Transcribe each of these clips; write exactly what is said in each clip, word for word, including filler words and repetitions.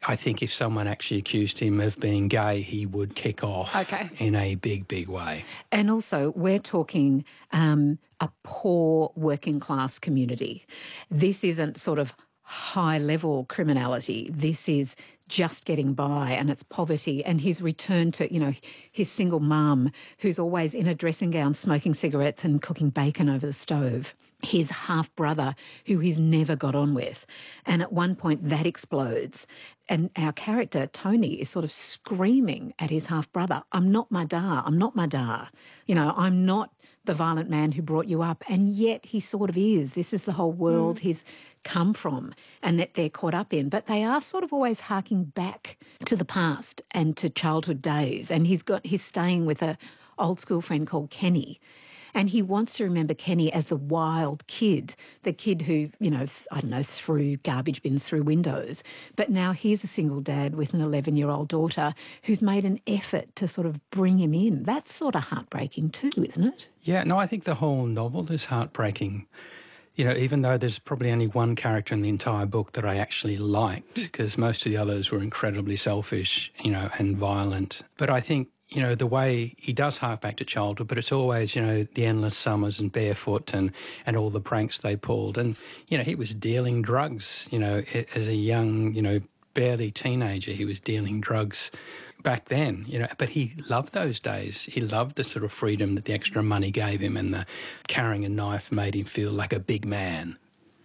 I think if someone actually accused him of being gay, he would kick off Okay. in a big, big way. And also, we're talking um, a poor working class community. This isn't sort of high-level criminality. This is just getting by, and it's poverty. And his return to, you know, his single mum who's always in a dressing gown smoking cigarettes and cooking bacon over the stove. His half-brother who he's never got on with. And at one point that explodes. And our character, Tony, is sort of screaming at his half-brother, I'm not my da, I'm not my da. You know, I'm not the violent man who brought you up. And yet he sort of is. This is the whole world mm. he's come from and that they're caught up in. But they are sort of always harking back to the past and to childhood days. And he's got he's staying with a old school friend called Kenny. And he wants to remember Kenny as the wild kid, the kid who, you know, I don't know, threw garbage bins through windows. But now he's a single dad with an eleven-year-old daughter who's made an effort to sort of bring him in. That's sort of heartbreaking too, isn't it? Yeah, no, I think the whole novel is heartbreaking. You know, even though there's probably only one character in the entire book that I actually liked, because most of the others were incredibly selfish, you know, and violent. But I think, you know, the way he does hark back to childhood, but it's always, you know, the endless summers and barefoot and, and all the pranks they pulled. And, you know, he was dealing drugs, you know, as a young, you know, barely teenager, he was dealing drugs back then, you know, but he loved those days. He loved the sort of freedom that the extra money gave him, and the carrying a knife made him feel like a big man.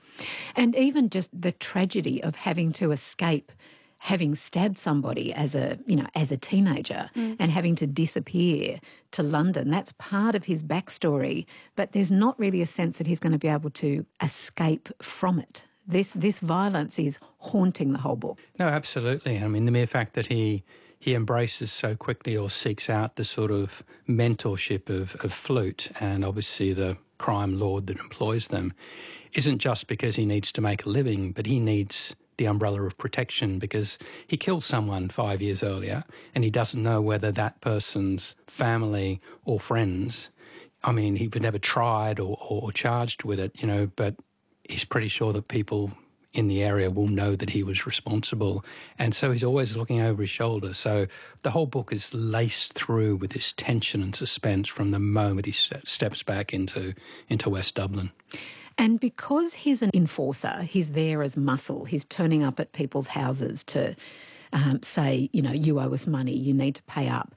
And even just the tragedy of having to escape having stabbed somebody as a, you know, as a teenager mm. and having to disappear to London. That's part of his backstory, but there's not really a sense that he's going to be able to escape from it. This this violence is haunting the whole book. No, absolutely. I mean, the mere fact that he he embraces so quickly or seeks out the sort of mentorship of, of Flute and obviously the crime lord that employs them isn't just because he needs to make a living, but he needs the umbrella of protection because he killed someone five years earlier and he doesn't know whether that person's family or friends, I mean, he was never tried or, or charged with it, you know, but he's pretty sure that people in the area will know that he was responsible. And so he's always looking over his shoulder. So the whole book is laced through with this tension and suspense from the moment he steps back into, into West Dublin. And because he's an enforcer, he's there as muscle. He's turning up at people's houses to um, say, you know, you owe us money, you need to pay up.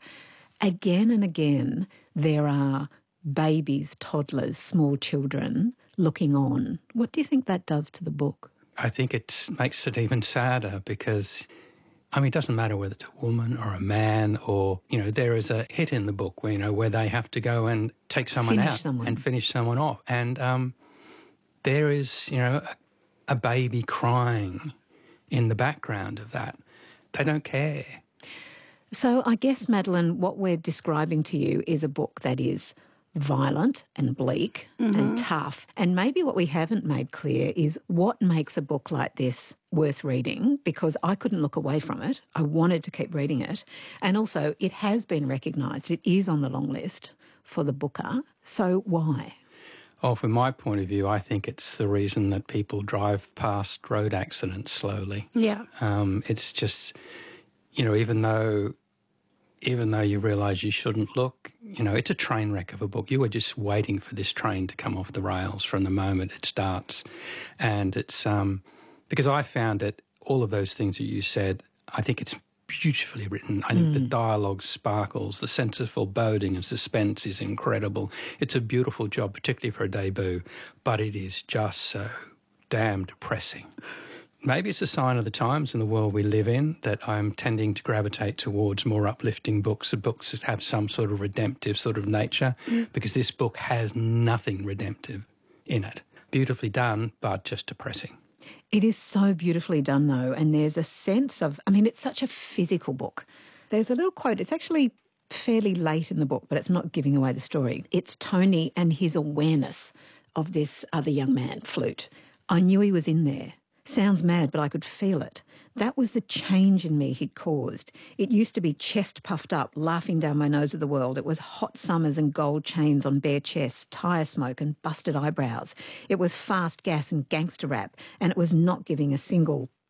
Again and again, there are babies, toddlers, small children looking on. What do you think that does to the book? I think it makes it even sadder because, I mean, it doesn't matter whether it's a woman or a man or, you know, there is a hit in the book where, you know, where they have to go and take someone finish out someone. and finish someone off. And, um, there is, you know, a, a baby crying in the background of that. They don't care. So I guess, Madeleine, what we're describing to you is a book that is violent and bleak mm-hmm. and tough. And maybe what we haven't made clear is what makes a book like this worth reading, because I couldn't look away from it. I wanted to keep reading it. And also it has been recognised. It is on the long list for the Booker. So why? Well, from my point of view, I think it's the reason that people drive past road accidents slowly. Yeah. Um, it's just, you know, even though, even though you realise you shouldn't look, you know, it's a train wreck of a book. You were just waiting for this train to come off the rails from the moment it starts. And it's, um, because I found it, all of those things that you said, I think it's beautifully written. I think mm. the dialogue sparkles, the sense of foreboding and suspense is incredible. It's a beautiful job, particularly for a debut, but it is just so damn depressing. Maybe it's a sign of the times and the world we live in that I'm tending to gravitate towards more uplifting books, books that have some sort of redemptive sort of nature, mm. because this book has nothing redemptive in it. Beautifully done, but just depressing. It is so beautifully done, though, and there's a sense of, I mean, it's such a physical book. There's a little quote, it's actually fairly late in the book, but it's not giving away the story. It's Tony and his awareness of this other young man, Flute. I knew he was in there. Sounds mad, but I could feel it. That was the change in me he'd caused. It used to be chest puffed up, laughing down my nose at the world. It was hot summers and gold chains on bare chests, tyre smoke and busted eyebrows. It was fast gas and gangster rap, and it was not giving a single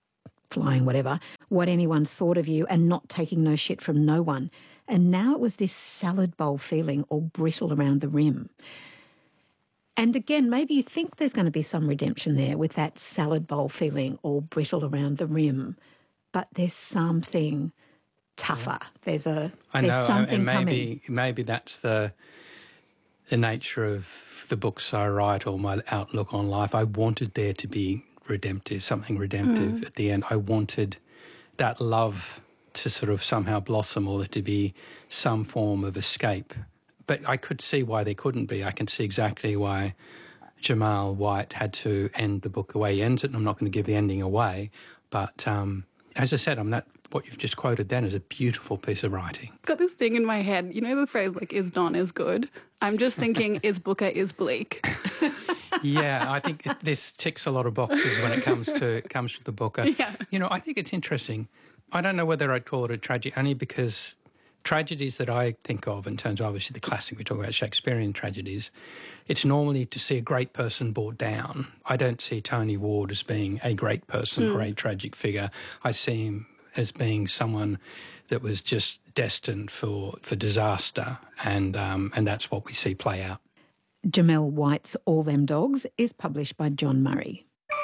flying, whatever, what anyone thought of you and not taking no shit from no one. And now it was this salad bowl feeling, all brittle around the rim. And again, maybe you think there's going to be some redemption there with that salad bowl feeling, all brittle around the rim. But there's something tougher. There's a I there's know, something and maybe coming. maybe that's the the nature of the books I write or my outlook on life. I wanted there to be redemptive, something redemptive mm. at the end. I wanted that love to sort of somehow blossom or there to be some form of escape. But I could see why there couldn't be. I can see exactly why Jamal White had to end the book the way he ends it, and I'm not going to give the ending away. But um, as I said, I'm that what you've just quoted then is a beautiful piece of writing. I've got this thing in my head, you know the phrase like, is Don is good? I'm just thinking, is Booker is bleak? Yeah, I think it, this ticks a lot of boxes when it comes to comes to the Booker. Yeah. You know, I think it's interesting. I don't know whether I'd call it a tragedy, only because tragedies that I think of in terms of obviously the classic, we talk about Shakespearean tragedies, it's normally to see a great person brought down. I don't see Tony Ward as being a great person mm. or a tragic figure. I see him as being someone that was just destined for, for disaster, and um, and that's what we see play out. Jamel White's All Them Dogs is published by John Murray.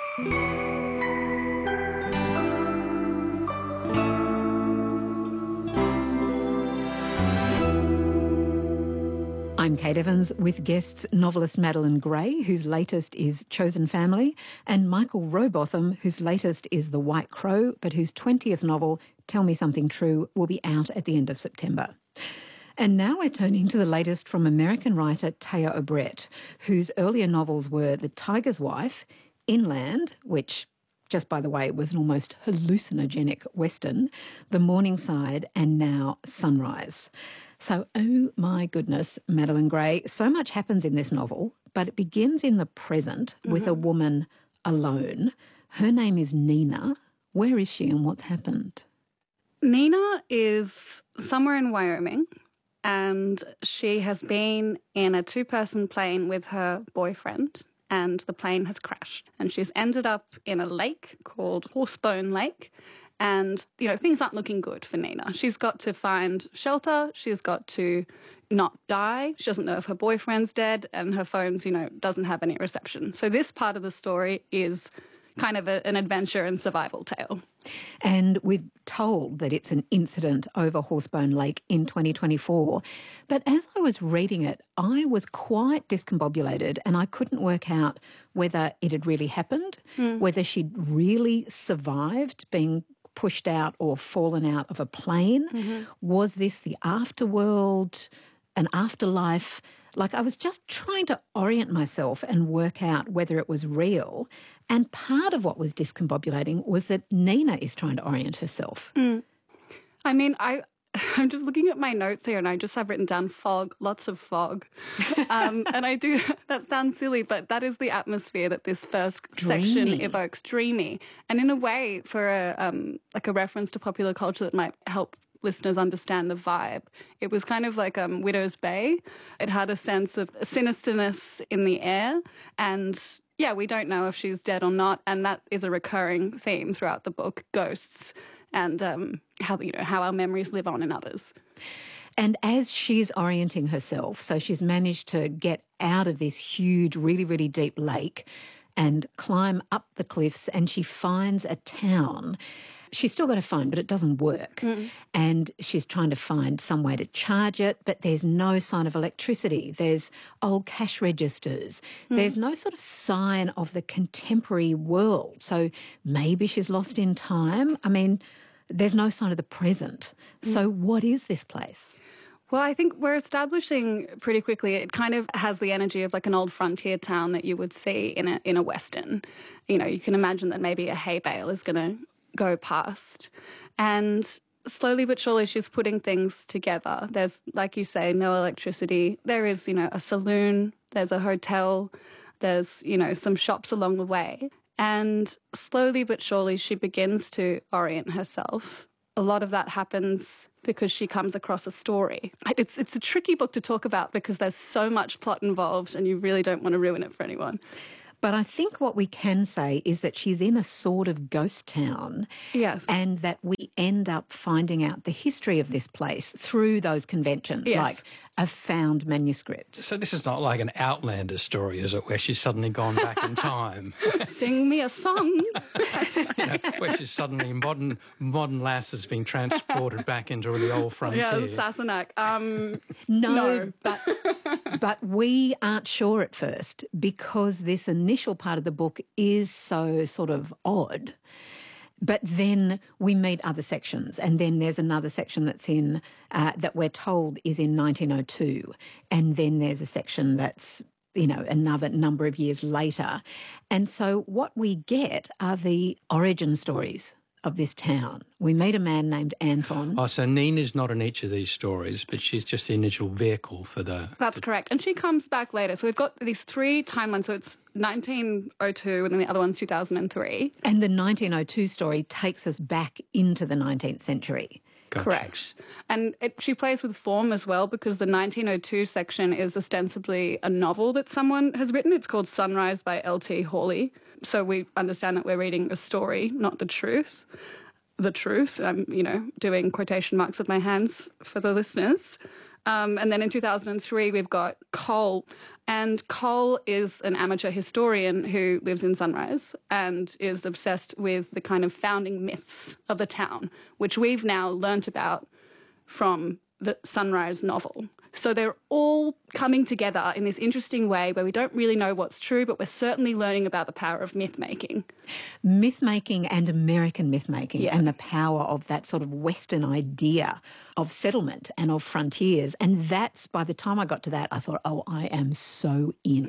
I'm Kate Evans with guests novelist Madeline Gray, whose latest is Chosen Family, and Michael Rowbotham, whose latest is The White Crow, but whose twentieth novel, Tell Me Something True, will be out at the end of September. And now we're turning to the latest from American writer Taya Obret, whose earlier novels were The Tiger's Wife, Inland, which, just by the way, was an almost hallucinogenic Western, The Morningside, and now Sunrise. So, oh my goodness, Madeline Gray, so much happens in this novel, but it begins in the present mm-hmm. with a woman alone. Her name is Nina. Where is she and what's happened? Nina is somewhere in Wyoming, and she has been in a two-person plane with her boyfriend, and the plane has crashed. And she's ended up in a lake called Horsebone Lake. And, you know, things aren't looking good for Nina. She's got to find shelter. She's got to not die. She doesn't know if her boyfriend's dead, and her phone's, you know, doesn't have any reception. So this part of the story is kind of a, an adventure and survival tale. And we're told that it's an incident over Horsebone Lake in twenty twenty-four. But as I was reading it, I was quite discombobulated, and I couldn't work out whether it had really happened, mm. whether she'd really survived being pushed out or fallen out of a plane. Mm-hmm. Was this the afterworld, an afterlife? Like, I was just trying to orient myself and work out whether it was real. And part of what was discombobulating was that Nina is trying to orient herself. Mm. I mean, I, I'm just looking at my notes here, and I just have written down fog, lots of fog. Um, and I do, that sounds silly, but that is the atmosphere that this first Dreamy. section evokes, dreamy. And in a way, for a um, like a reference to popular culture that might help listeners understand the vibe, it was kind of like um, Widow's Bay. It had a sense of sinisterness in the air, and yeah, we don't know if she's dead or not, and that is a recurring theme throughout the book, ghosts, and um, how, you know, how our memories live on in others. And as she's orienting herself, so she's managed to get out of this huge, really, really deep lake and climb up the cliffs, and she finds a town. She's still got a phone, but it doesn't work. Mm. And she's trying to find some way to charge it, but there's no sign of electricity. There's old cash registers. Mm. There's no sort of sign of the contemporary world. So maybe she's lost in time. I mean, there's no sign of the present. Mm. So what is this place? Well, I think we're establishing pretty quickly, it kind of has the energy of like an old frontier town that you would see in a in a Western. You know, you can imagine that maybe a hay bale is going to go past. And slowly but surely she's putting things together. There's, like you say, no electricity. There is, you know, a saloon, there's a hotel, there's, you know, some shops along the way. And slowly but surely she begins to orient herself. A lot of that happens because she comes across a story. It's it's a tricky book to talk about because there's so much plot involved and you really don't want to ruin it for anyone. But I think what we can say is that she's in a sort of ghost town. Yes. And that we end up finding out the history of this place through those conventions, Yes. like a found manuscript. So this is not like an Outlander story, is it, where she's suddenly gone back in time? Sing me a song. You know, where she's suddenly modern modern lass has been transported back into the old frontier. Yeah, Sassenach. Um, No, No. but but we aren't sure at first because this initial part of the book is so sort of odd. But then we meet other sections, and then there's another section that's in uh, that we're told is in nineteen oh two, and then there's a section that's, you know, another number of years later. And so what we get are the origin stories of this town. We meet a man named Anton. Oh, so Nina's not in each of these stories, but she's just the initial vehicle for the... That's correct. And she comes back later. So we've got these three timelines. So it's nineteen oh two and then the other one's two thousand three. And the nineteen oh two story takes us back into the nineteenth century. Gotcha. Correct. And it, she plays with form as well because the nineteen oh two section is ostensibly a novel that someone has written. It's called Sunrise by L T Hawley. So we understand that we're reading a story, not the truth. The truth. I'm, you know, doing quotation marks with my hands for the listeners. Um, and then in two thousand three, we've got Cole. And Cole is an amateur historian who lives in Sunrise and is obsessed with the kind of founding myths of the town, which we've now learnt about from the Sunrise novel. So they're all coming together in this interesting way where we don't really know what's true, but we're certainly learning about the power of myth-making. Myth-making and American myth-making Yeah. and the power of that sort of Western idea of settlement and of frontiers. And that's, by the time I got to that, I thought, oh, I am so in.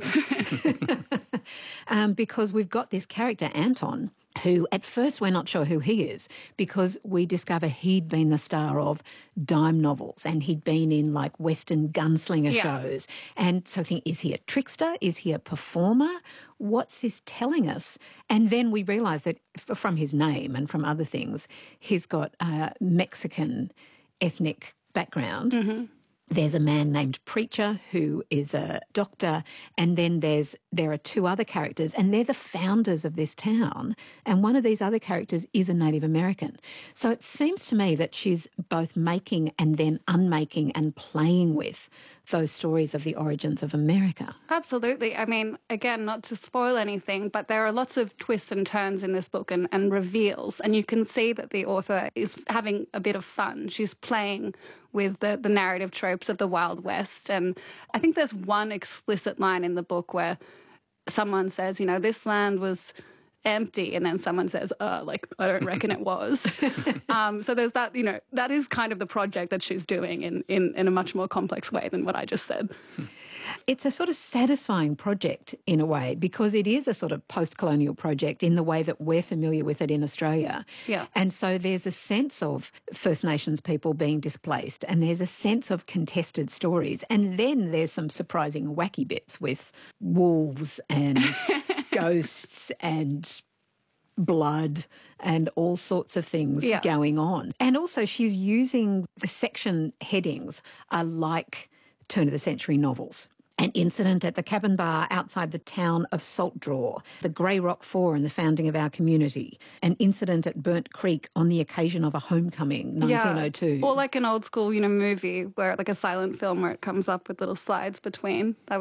um, because we've got this character, Anton, who at first we're not sure who he is because we discover he'd been the star of dime novels and he'd been in like Western gunslinger Yeah. shows. And so I think, is he a trickster? Is he a performer? What's this telling us? And then we realise that f- from his name and from other things, he's got a Mexican ethnic background. Mm-hmm. There's a man named Preacher who is a doctor, and then there's there are two other characters, and they're the founders of this town. And one of these other characters is a Native American. So it seems to me that she's both making and then unmaking and playing with those stories of the origins of America. Absolutely. I mean, again, not to spoil anything, but there are lots of twists and turns in this book and, and reveals. And you can see that the author is having a bit of fun. She's playing with the, the narrative tropes of the Wild West. And I think there's one explicit line in the book where someone says, you know, this land was empty, and then someone says, uh, like, I don't reckon it was. um, so there's that, you know, that is kind of the project that she's doing in, in, in a much more complex way than what I just said. It's a sort of satisfying project in a way because it is a sort of post-colonial project in the way that we're familiar with it in Australia. Yeah. And so there's a sense of First Nations people being displaced and there's a sense of contested stories. And then there's some surprising wacky bits with wolves and ghosts and blood and all sorts of things Yeah. going on. And also she's using the section headings are like turn of the century novels. An incident at the cabin bar outside the town of Salt Draw, the Grey Rock Four and the founding of our community, an incident at Burnt Creek on the occasion of a homecoming, nineteen oh two. Yeah. Or like an old school, you know, movie where like a silent film where it comes up with little slides between. That